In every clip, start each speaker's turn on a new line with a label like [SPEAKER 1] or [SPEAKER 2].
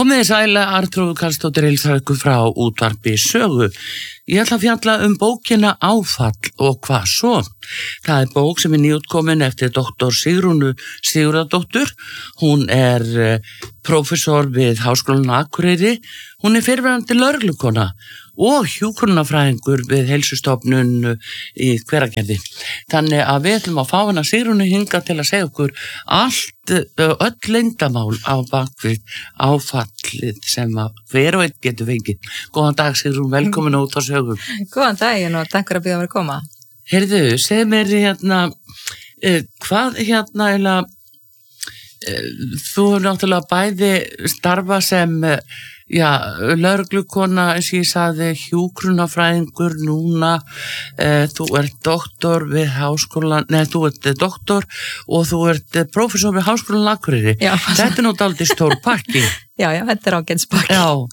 [SPEAKER 1] Komið sæla, Arnþrúður Karlsdóttir heilsar ykkur frá útvarpi Sögu. Ég ætla að fjalla bókina Áfall og hvað svo. Það bók sem nýútkomin eftir doktor Sigrúnu Sigurðardóttur. Hún prófessor við Háskólann á Akureyri. Hún fyrrverandi lögreglukona og hjúkrunarfræðingur við heilsustofnun í Hveragerði. Þannig að við ætlum að fá hana Sigrúnu hingað til að segja okkur öll leyndarmál á bakvið áfallið sem að hver og einn getur fengið. Góðan dag Sigrún, velkomin út á Sögu.
[SPEAKER 2] Góðan daginn og takk fyrir að bíða mér að koma.
[SPEAKER 1] Heyrðu, segð mér hvað þú hefur náttúrulega bæði starfa sem lögreglukona, eins og ég sagði, hjúkrunarfræðingur núna, þú doktor við Háskólann, þú doktor og þú prófessor við Háskólann á Akureyri.
[SPEAKER 2] Já.
[SPEAKER 1] Þetta nú dálítið stór pakki.
[SPEAKER 2] Já, þetta ágætis pakki.
[SPEAKER 1] Já,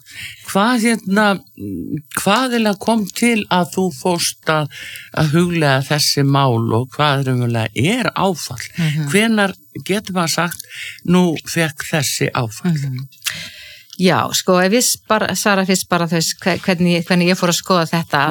[SPEAKER 1] hvað kom til að þú fórst að huglega þessi mál og hvað raunverulega áfall? Hvenær getur maður sagt, nú fekk þessi áfall?
[SPEAKER 2] Já, sko, ef ég svara fyrst bara hvernig ég fór að skoða þetta,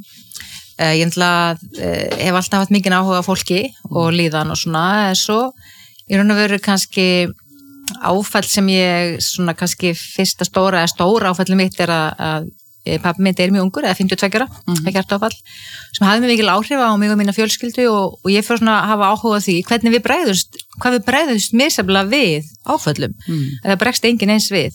[SPEAKER 2] þá ég hef alltaf haft mikinn áhuga á fólki og líðan og svona, en svo í raun og veru kannski áfall sem ég svona kannski fyrsta stóra áfallið mitt að pappi mitt mjög ungur, eða 52 ára, hjartaáfall, sem hafði mig mikil áhrif á mig og mína fjölskyldu og ég fór svona að hafa áhuga á því hvað við bregðust misjafnlega við áföllum, það bregst enginn eins við.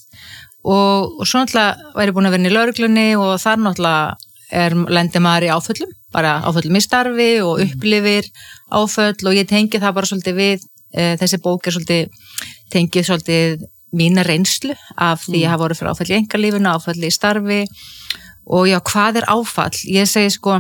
[SPEAKER 2] Og svo náttúrulega væri búin að vera í lögreglunni og þar náttúrulega lendir maður í áföllum, bara áföllum í starfi og upplifir áföll og ég tengi það bara svolítið við, þessi bók tengið svolítið mína reynslu af því að hafa voru fyrir áfall í einkalífinu, áfall í starfi og já, hvað áfall? Ég segi sko,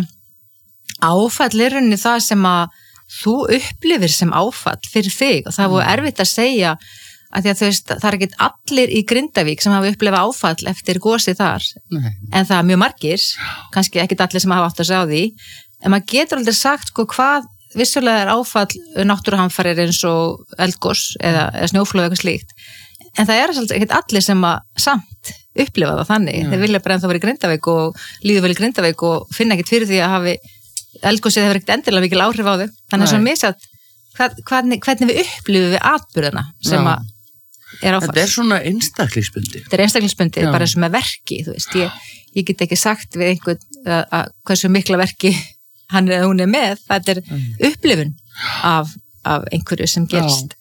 [SPEAKER 2] áfall rauninni það sem að þú upplifir sem áfall fyrir þig og það voru erfitt að segja að því að þú veist, það ekki allir í Grindavík sem hafa upplifað áfall eftir gosið þar, en það mjög margir, kannski ekki allir sem hafa átt að segja á því, en maður getur aldrei sagt sko hvað vissulega áfall náttúruhamfarir eins og eldgos eða snjóflóð eitthvað slíkt, en það ekki allir sem að samt upplifa það þannig, þeir vilja bara ennþá vera í Grindavík og líður vel í Grindavík og finna ekkert fyrir því að hafi eldgosið hefur ekkert endilega mikil áhrif á þau, þannig að svona misjafnt hvernig við upplifum við atburðina sem að áfall. Þetta
[SPEAKER 1] svona einstaklingsbundið.
[SPEAKER 2] Þetta einstaklingsbundið, bara sem verki, þú veist, ég get ekki sagt við einhvern að hversu mikla verki hann eða hún með, þetta upplifun af einhverju sem gerst.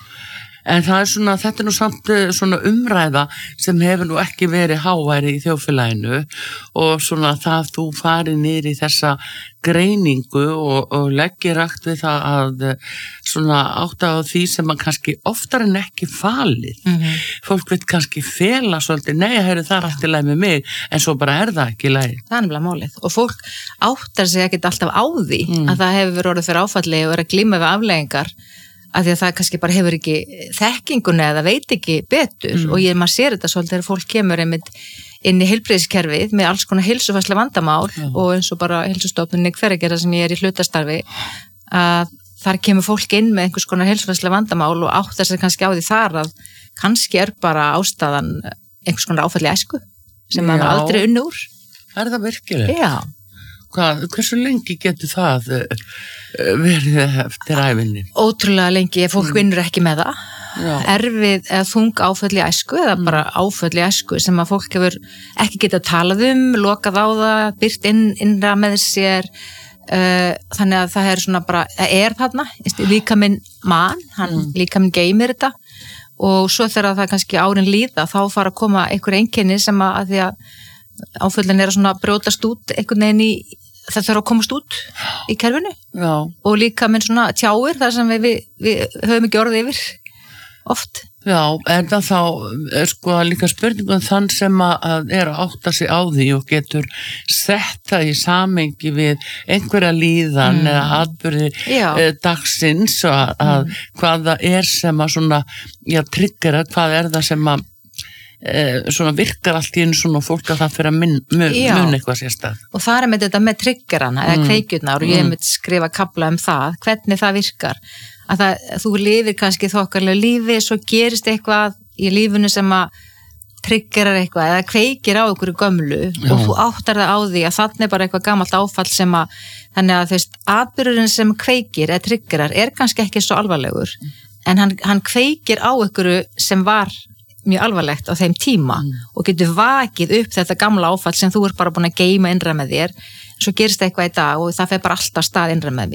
[SPEAKER 1] En þetta nú samt svona umræða sem hefur nú ekki verið háværi í þjóðfélaginu og svona það þú farið niður í þessa greiningu og leggir rækt við það að svona átta á því sem man kannski oftar en ekki falið. Fólk veit kannski fela svolítið, nei, það allt í lagi með mig, en svo bara það ekki í lagi.
[SPEAKER 2] Það nefnilega málið og fólk áttar sig ekkert alltaf á því að það hefur verið orðið fyrir áfalli og að glíma við afleiðingar af því að það kannski bara hefur ekki þekkinguna eða veit ekki betur og maður sér þetta svolítið þegar fólk kemur einmitt inn í heilbrigðiskerfið með alls konar heilsufarsleg vandamál og eins og bara heilsustofnunni Hveragerði sem ég í hlutastarfi að þar kemur fólk inn með einhvers konar heilsufarsleg vandamál og áttar sig kannski á því þar að kannski bara ástæðan einhvers konar áfall í æsku sem maður aldrei unni úr.
[SPEAKER 1] Það virkilega?
[SPEAKER 2] Já.
[SPEAKER 1] Hversu lengi getur það verið eftir ævinni?
[SPEAKER 2] Ótrúlega lengi, fólk vinnur ekki með það. Erfið eða þung áföll í æsku eða bara áföll í æsku sem að fólk hefur ekki getað talað lokað á það, byrt innra með sér, þannig að það svona bara, það þarna, líkaminn líkaminn geymir þetta og svo þegar það kannski árin líða þá fara að koma einhver einkenni sem að því að áföllin að brjótast út einhvern veginn það þarf að komast út í kerfinu og líka með svona tjáir þar sem við höfum ekki orðið yfir oft.
[SPEAKER 1] Já, það þá sko líka spurningum þann sem að átta sig á því og getur sett það í samhengi við einhverja líðan eða atburði dagsins að hvað það sem að svona tryggera, hvað það sem að svona virkar allt í einu svona fólk að það fyrir að mun eitthvað sérstæð.
[SPEAKER 2] Og það með þetta með triggerana eða kveikjurnar og ég skrifa kafla það, hvernig það virkar. Að þú lifir kannski þokkarlega lífi, svo gerist eitthvað í lífinu sem að triggerar eitthvað eða kveikir á einhverju gömlu og þú áttar það á því að þannig bara eitthvað gamalt áfall sem að, þannig að þú veist, atburðurinn sem kveikir eða triggerar kannski ekki svo alvarlegur, en hann kveikir á einhverju sem var mjög alvarlegt á þeim tíma og getur vakið upp þetta gamla áfall sem þú bara búin að geyma innra með þér, svo gerist eitthvað í dag og það fer bara alltaf stað innra með